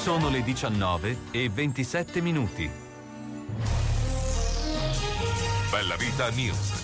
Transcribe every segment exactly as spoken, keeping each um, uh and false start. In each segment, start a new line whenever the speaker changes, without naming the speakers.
Sono le diciannove e ventisette minuti. Bella Vita News.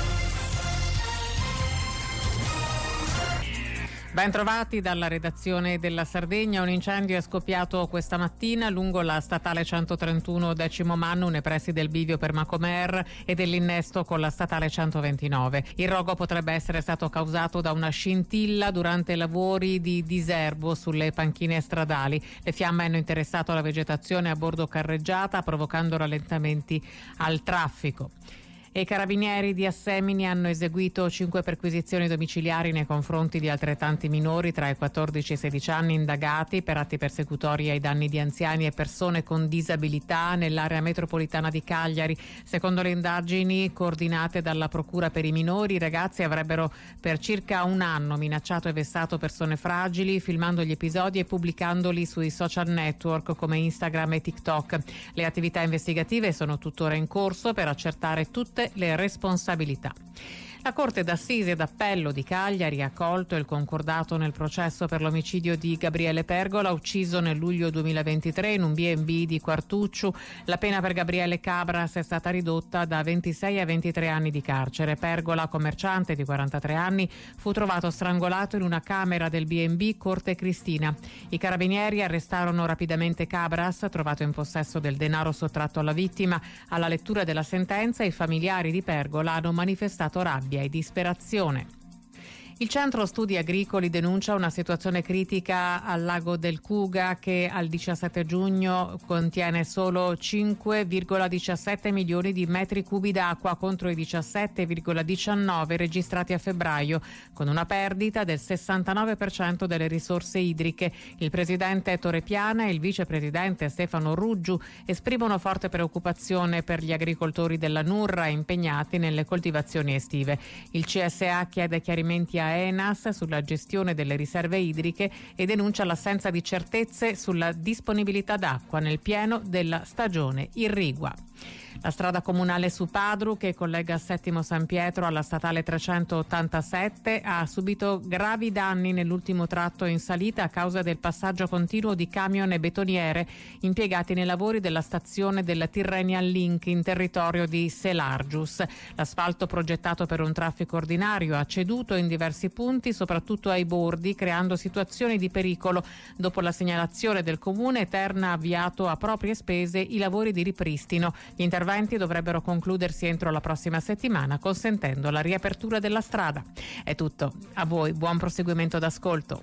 Ben trovati dalla redazione della Sardegna. Un incendio è scoppiato questa mattina lungo la statale centotrentuno Decimo Mannu nei pressi del bivio per Macomer e dell'innesto con la statale centoventinove. Il rogo potrebbe essere stato causato da una scintilla durante lavori di diserbo sulle panchine stradali. Le fiamme hanno interessato la vegetazione a bordo carreggiata, provocando rallentamenti al traffico. E i carabinieri di Assemini hanno eseguito cinque perquisizioni domiciliari nei confronti di altrettanti minori tra i quattordici e i sedici anni indagati per atti persecutori ai danni di anziani e persone con disabilità nell'area metropolitana di Cagliari. Secondo le indagini coordinate dalla Procura per i minori, i ragazzi avrebbero per circa un anno minacciato e vessato persone fragili, filmando gli episodi e pubblicandoli sui social network come Instagram e TikTok. Le attività investigative sono tuttora in corso per accertare tutte le responsabilità. La Corte d'Assise d'Appello di Cagliari ha accolto il concordato nel processo per l'omicidio di Gabriele Pergola, ucciso nel luglio duemilaventitré in un bi e bi di Quartucciu. La pena per Gabriele Cabras è stata ridotta da ventisei a ventitré anni di carcere. Pergola, commerciante di quarantatré anni, fu trovato strangolato in una camera del bi e bi Corte Cristina. I carabinieri arrestarono rapidamente Cabras, trovato in possesso del denaro sottratto alla vittima. Alla lettura della sentenza, i familiari di Pergola hanno manifestato rabbia e disperazione. Il Centro Studi Agricoli denuncia una situazione critica al lago del Cuga che al diciassette giugno contiene solo cinque virgola diciassette milioni di metri cubi d'acqua contro i diciassette virgola diciannove registrati a febbraio, con una perdita del sessantanove per cento delle risorse idriche. Il presidente Torrepiana e il vicepresidente Stefano Ruggiu esprimono forte preoccupazione per gli agricoltori della Nurra impegnati nelle coltivazioni estive. Il C S A chiede chiarimenti a ENAS sulla gestione delle riserve idriche e denuncia l'assenza di certezze sulla disponibilità d'acqua nel pieno della stagione irrigua. La strada comunale Supadru, che collega Settimo San Pietro alla statale trecentottantasette, ha subito gravi danni nell'ultimo tratto in salita a causa del passaggio continuo di camion e betoniere impiegati nei lavori della stazione della Tyrrhenian Link in territorio di Selargius. L'asfalto progettato per un traffico ordinario ha ceduto in diversi punti, soprattutto ai bordi, creando situazioni di pericolo. Dopo la segnalazione del comune, Terna ha avviato a proprie spese i lavori di ripristino. Gli interventi dovrebbero concludersi entro la prossima settimana, consentendo la riapertura della strada. È tutto. A voi buon proseguimento d'ascolto.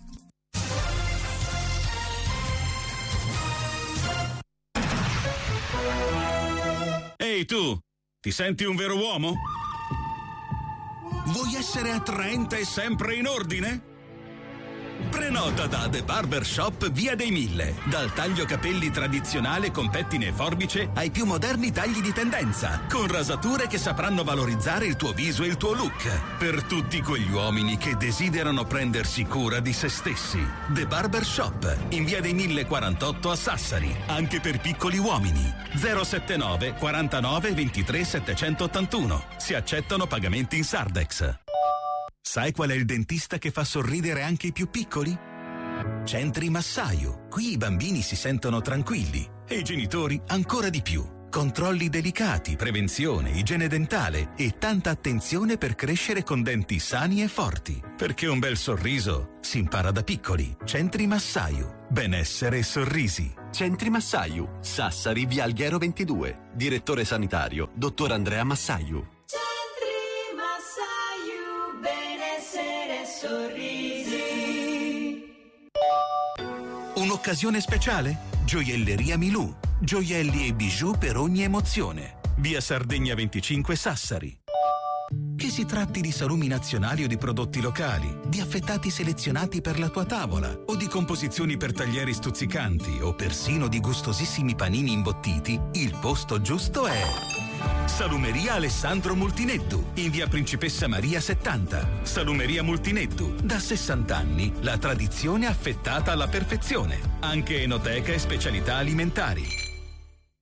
Ehi tu, ti senti un vero uomo? Vuoi essere attraente e sempre in ordine? Prenota da The Barber Shop Via dei Mille. Dal taglio capelli tradizionale con pettine e forbice ai più moderni tagli di tendenza, con rasature che sapranno valorizzare il tuo viso e il tuo look. Per tutti quegli uomini che desiderano prendersi cura di se stessi. The Barber Shop in Via dei Mille quarantotto a Sassari. Anche per piccoli uomini. zero settantanove quarantanove ventitré settecentottantuno. Si accettano pagamenti in Sardex. Sai qual è il dentista che fa sorridere anche i più piccoli? Centri Massaio. Qui i bambini si sentono tranquilli e i genitori ancora di più. Controlli delicati, prevenzione, igiene dentale e tanta attenzione per crescere con denti sani e forti. Perché un bel sorriso si impara da piccoli. Centri Massaio. Benessere e sorrisi.
Centri Massaio. Sassari, Via Alghero ventidue. Direttore sanitario, dottor Andrea Massaio.
Sorrisi.
Un'occasione speciale? Gioielleria Milù. Gioielli e bijou per ogni emozione. Via Sardegna venticinque Sassari. Che si tratti di salumi nazionali o di prodotti locali, di affettati selezionati per la tua tavola o di composizioni per taglieri stuzzicanti o persino di gustosissimi panini imbottiti, il posto giusto è Salumeria Alessandro Multinettu in via Principessa Maria settanta. Salumeria Multinettu, da sessanta anni, la tradizione affettata alla perfezione. Anche enoteca e specialità alimentari.